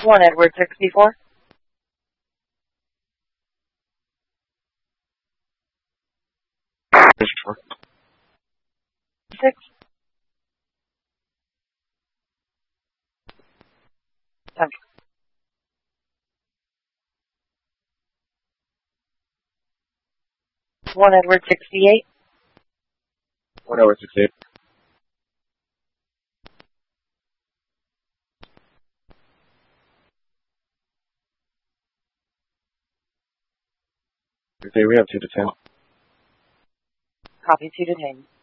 1 Edward 64. 6. 10. 1 Edward 68. 1 Edward 68. Okay, we have 2 to 10. Copy 2 to 10.